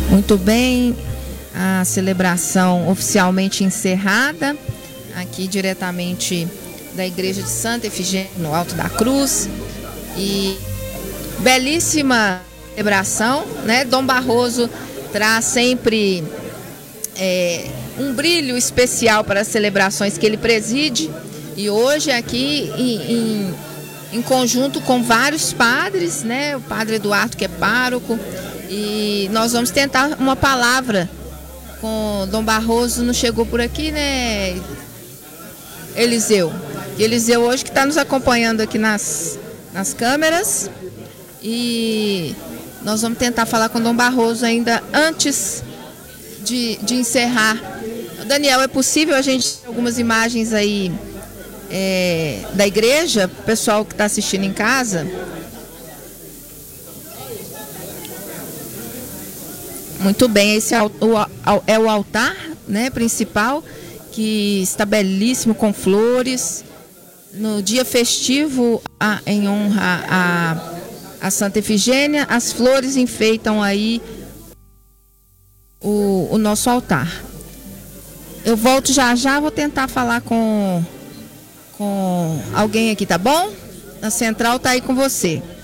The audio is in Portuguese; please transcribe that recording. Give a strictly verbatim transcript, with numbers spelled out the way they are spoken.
Muito bem, a celebração oficialmente encerrada, aqui diretamente da Igreja de Santa Efigênia, no Alto da Cruz. E belíssima celebração, né? Dom Barroso traz sempre é, um brilho especial para as celebrações que ele preside. E hoje aqui em, em, em conjunto com vários padres, né? O padre Eduardo, que é pároco, e nós vamos tentar uma palavra com Dom Barroso. Não chegou por aqui, né, Eliseu? Eliseu hoje que está nos acompanhando aqui nas, nas câmeras. E nós vamos tentar falar com Dom Barroso ainda antes de, de encerrar. Daniel, é possível a gente ter algumas imagens aí é, da igreja, pessoal que está assistindo em casa? Muito bem, esse é o, é o altar, né, principal, que está belíssimo, com flores. No dia festivo, a, em honra a, a Santa Efigênia, as flores enfeitam aí o, o nosso altar. Eu volto já já, vou tentar falar com, com alguém aqui, tá bom? A central tá aí com você.